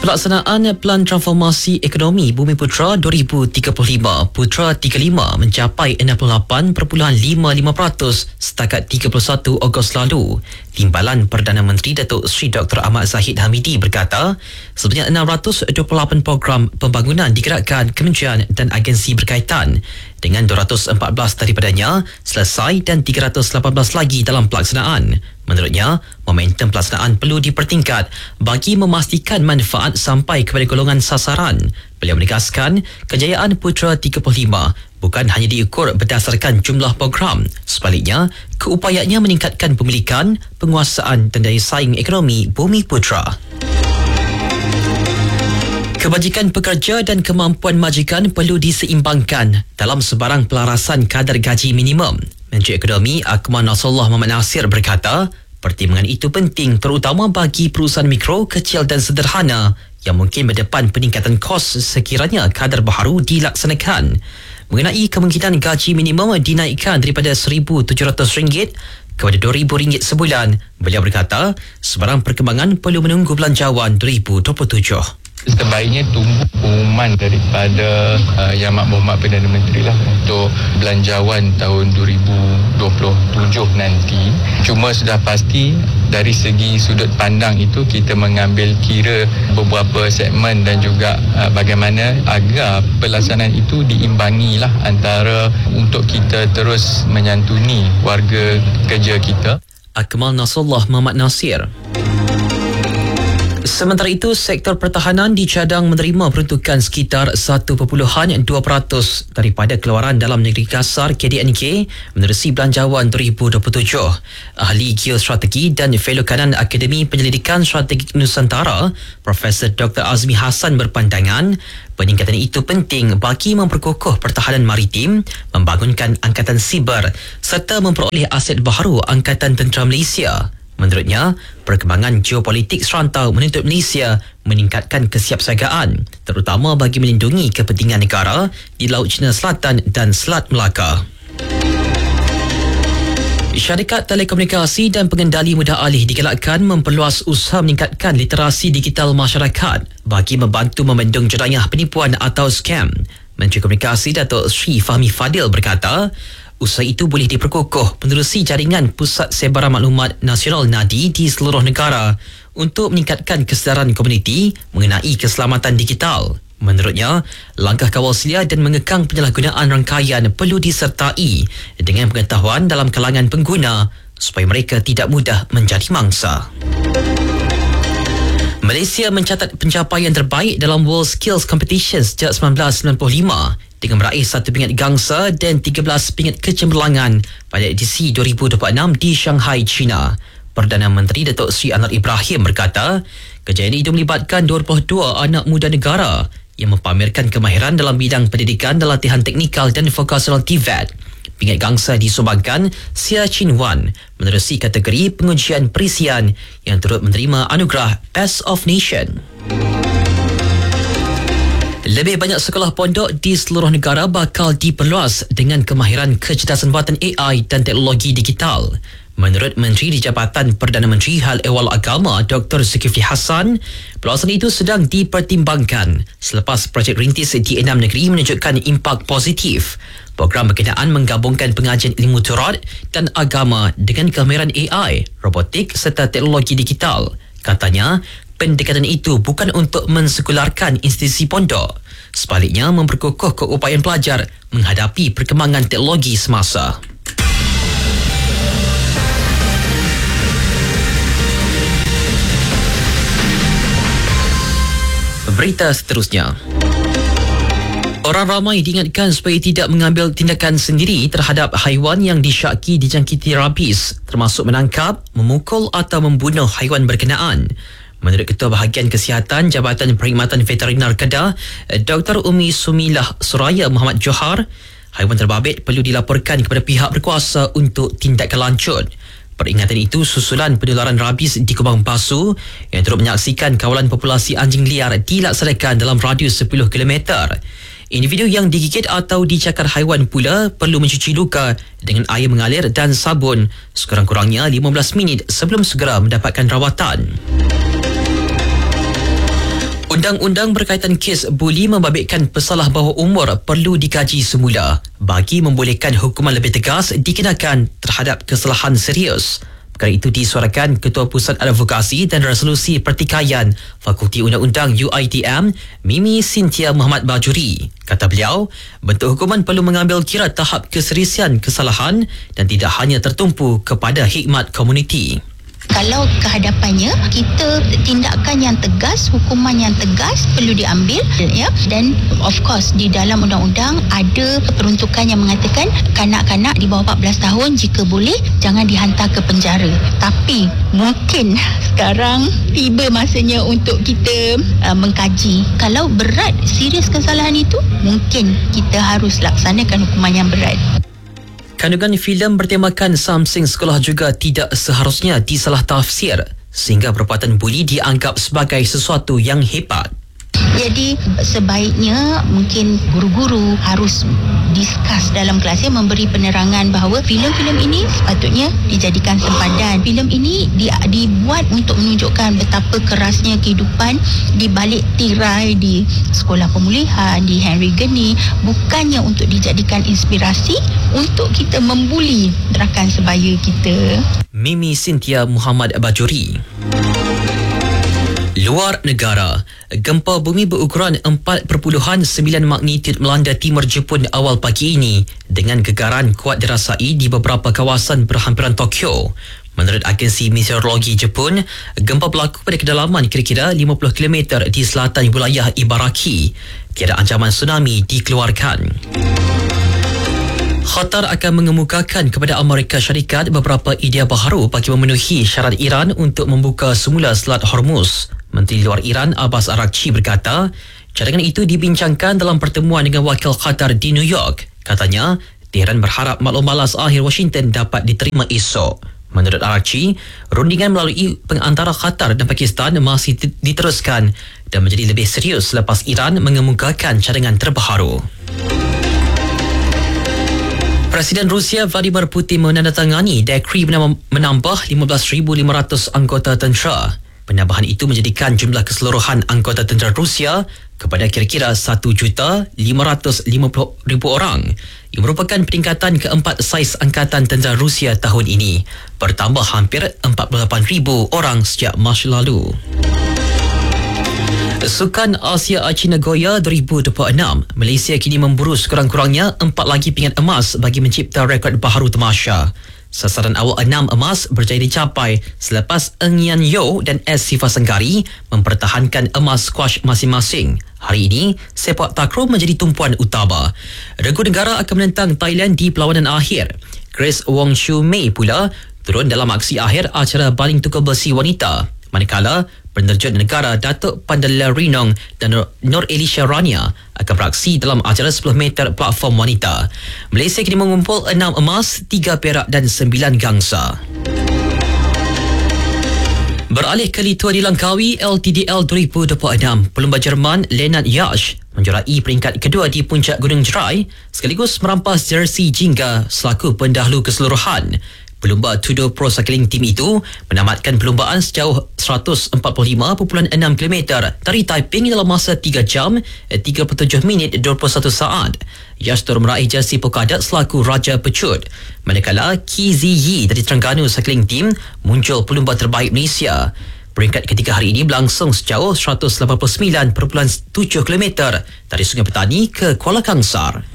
Pelaksanaan Pelan Transformasi Ekonomi Bumiputra 2035 Putra 35 mencapai 68.55% setakat 31 Ogos lalu. Timbalan Perdana Menteri Datuk Seri Dr. Ahmad Zahid Hamidi berkata, sebanyak 628 program pembangunan digerakkan kementerian dan agensi berkaitan, dengan 214 daripadanya selesai dan 318 lagi dalam pelaksanaan. Menurutnya, momentum pelaksanaan perlu dipertingkat bagi memastikan manfaat sampai kepada golongan sasaran. Beliau menegaskan, kejayaan Putra 35 bukan hanya diukur berdasarkan jumlah program. Sebaliknya, keupayaannya meningkatkan pemilikan, penguasaan dan daya saing ekonomi Bumiputra. Kebajikan pekerja dan kemampuan majikan perlu diseimbangkan dalam sebarang pelarasan kadar gaji minimum. Menteri Ekonomi Akmal Nasrullah Muhammad Nasir berkata, pertimbangan itu penting terutama bagi perusahaan mikro, kecil dan sederhana yang mungkin berdepan peningkatan kos sekiranya kadar baharu dilaksanakan. Mengenai kemungkinan gaji minimum dinaikkan daripada RM1,700 kepada RM2,000 sebulan, beliau berkata, sebarang perkembangan perlu menunggu belanjawan 2027. Sebaiknya tunggu pengumuman daripada Yang Berhormat Perdana Menteri lah untuk belanjawan tahun 2027 nanti. Cuma sudah pasti dari segi sudut pandang itu kita mengambil kira beberapa segmen dan juga bagaimana agar pelaksanaan itu diimbangi lah antara untuk kita terus menyantuni warga kerja kita. Akmal Nasrullah Muhammad Nasir. Sementara itu, sektor pertahanan dicadang menerima peruntukan sekitar 1.2% daripada keluaran dalam negeri kasar KDNK menerusi belanjawan 2027. Ahli Geostrategi dan Fellow Kanan Akademi Penyelidikan Strategik Nusantara, Profesor Dr. Azmi Hassan berpandangan, peningkatan itu penting bagi memperkukuh pertahanan maritim, membangunkan angkatan siber serta memperoleh aset baharu Angkatan Tentera Malaysia. Menurutnya, perkembangan geopolitik serantau menuntut Malaysia meningkatkan kesiapsiagaan, terutama bagi melindungi kepentingan negara di Laut Cina Selatan dan Selat Melaka. Syarikat Telekomunikasi dan Pengendali Mudah Alih digalakkan memperluas usaha meningkatkan literasi digital masyarakat bagi membantu membendung jenayah penipuan atau skam. Menteri Komunikasi Datuk Seri Fahmi Fadil berkata, usaha itu boleh diperkukuh menerusi jaringan Pusat Sebaran Maklumat Nasional NADI di seluruh negara untuk meningkatkan kesedaran komuniti mengenai keselamatan digital. Menurutnya, langkah kawal selia dan mengekang penyalahgunaan rangkaian perlu disertai dengan pengetahuan dalam kalangan pengguna supaya mereka tidak mudah menjadi mangsa. Malaysia mencatat pencapaian terbaik dalam World Skills Competition sejak 1995 dengan meraih 1 pingat gangsa dan 13 pingat kecemerlangan pada edisi 2026 di Shanghai, China. Perdana Menteri Datuk Seri Anwar Ibrahim berkata, kejayaan itu melibatkan 22 anak muda negara yang mempamerkan kemahiran dalam bidang pendidikan dan latihan teknikal dan vokasional TVET. Pingat gangsa disumbangkan Sia Chin Wan menerusi kategori pengujian perisian yang turut menerima anugerah Best of Nation. Lebih banyak sekolah pondok di seluruh negara bakal diperluas dengan kemahiran kecerdasan buatan AI dan teknologi digital. Menurut Menteri di Jabatan Perdana Menteri Hal Ehwal Agama Dr. Zulkifli Hassan, perluasan itu sedang dipertimbangkan selepas projek rintis di 6 negeri menunjukkan impak positif. Program berkenaan menggabungkan pengajian ilmu Taurat dan agama dengan kemahiran AI, robotik serta teknologi digital. Katanya, pendekatan itu bukan untuk mensekularkan institusi pondok. Sebaliknya, memperkukuh keupayaan pelajar menghadapi perkembangan teknologi semasa. Berita seterusnya. Orang ramai diingatkan supaya tidak mengambil tindakan sendiri terhadap haiwan yang disyaki dijangkiti rabis, termasuk menangkap, memukul atau membunuh haiwan berkenaan. Menurut Ketua Bahagian Kesihatan Jabatan Perkhidmatan Veterinar Kedah, Dr. Umi Sumilah Suraya Muhammad Johar, haiwan terbabit perlu dilaporkan kepada pihak berkuasa untuk tindakan lanjut. Peringatan itu susulan penularan rabis di Kubang Basu yang turut menyaksikan kawalan populasi anjing liar dilaksanakan dalam radius 10 km. Individu yang digigit atau dicakar haiwan pula perlu mencuci luka dengan air mengalir dan sabun sekurang-kurangnya 15 minit sebelum segera mendapatkan rawatan. Undang-undang berkaitan kes buli membabitkan pesalah bawah umur perlu dikaji semula bagi membolehkan hukuman lebih tegas dikenakan terhadap kesalahan serius. Perkara itu disuarakan Ketua Pusat Advokasi dan Resolusi Pertikaian Fakulti Undang-Undang UiTM, Mimi Cynthia Muhammad Bajuri. Kata beliau, bentuk hukuman perlu mengambil kira tahap keserisian kesalahan dan tidak hanya tertumpu kepada hikmat komuniti. Kalau kehadapannya, kita tindakan yang tegas, hukuman yang tegas perlu diambil, ya. Dan of course di dalam undang-undang ada peruntukan yang mengatakan kanak-kanak di bawah 14 tahun jika boleh jangan dihantar ke penjara. Tapi mungkin sekarang tiba masanya untuk kita mengkaji. Kalau berat, serius kesalahan itu, mungkin kita harus laksanakan hukuman yang berat. Kandungan filem bertemakan Samsing Sekolah juga tidak seharusnya disalah tafsir sehingga perbuatan buli dianggap sebagai sesuatu yang hebat. Jadi sebaiknya mungkin guru-guru harus discuss dalam kelasnya, memberi penerangan bahawa filem-filem ini sepatutnya dijadikan sempadan. Filem ini dibuat untuk menunjukkan betapa kerasnya kehidupan di balik tirai di sekolah pemulihan, di Henry Geni, bukannya untuk dijadikan inspirasi untuk kita membuli rakan sebaya kita. Mimi Cynthia Muhammad Bajuri. Luar negara, gempa bumi berukuran 4.9 magnitud melanda timur Jepun awal pagi ini dengan gegaran kuat dirasai di beberapa kawasan berhampiran Tokyo. Menurut agensi meteorologi Jepun, gempa berlaku pada kedalaman kira-kira 50 km di selatan wilayah Ibaraki. Tiada ancaman tsunami dikeluarkan. Qatar akan mengemukakan kepada Amerika Syarikat beberapa idea baharu bagi memenuhi syarat Iran untuk membuka semula Selat Hormuz. Menteri Luar Iran Abbas Araghchi berkata, cadangan itu dibincangkan dalam pertemuan dengan wakil Qatar di New York. Katanya, Tehran berharap maklum balas akhir Washington dapat diterima esok. Menurut Araghchi, rundingan melalui pengantara Qatar dan Pakistan masih diteruskan dan menjadi lebih serius selepas Iran mengemukakan cadangan terbaru. Presiden Rusia Vladimir Putin menandatangani dekri menambah 15,500 anggota tentera. Penambahan itu menjadikan jumlah keseluruhan anggota tentera Rusia kepada kira-kira 1,550,000 orang. Ia merupakan peningkatan keempat saiz angkatan tentera Rusia tahun ini, bertambah hampir 48,000 orang sejak Mac lalu. Sukan Asia Aceh Nagoya 2026, Malaysia kini memburu sekurang-kurangnya 4 lagi pingat emas bagi mencipta rekod baharu tamasya. Sasaran awal 6 emas berjaya dicapai selepas Eng Yan Yo dan S. Siva Senggari mempertahankan emas squash masing-masing. Hari ini, sepak takraw menjadi tumpuan utama. Regu negara akan menentang Thailand di perlawanan akhir. Grace Wong Shu Mei pula turun dalam aksi akhir acara baling tukar besi wanita. Manakala penerjun negara Datuk Pandala Rinong dan Nur Elisha Rania akan beraksi dalam acara 10 meter platform wanita. Malaysia kini mengumpul 6 emas, 3 perak dan 9 gangsa. Beralih ke Litua di Langkawi, LTDL 2026, pelumba Jerman Lennart Yasch menjuarai peringkat kedua di puncak Gunung Jerai sekaligus merampas jersey Jingga selaku pendahulu keseluruhan. Pelumba Tudor Pro Cycling Team itu menamatkan perlumbaan sejauh 145.6 km dari Taiping dalam masa 3 jam 37 minit 21 saat. Yasch turut meraih jersey Pokadat selaku Raja Pecut. Manakala Qi Ziyi dari Terengganu Cycling Team muncul pelumba terbaik Malaysia. Peringkat ketiga hari ini berlangsung sejauh 189.7 km dari Sungai Petani ke Kuala Kangsar.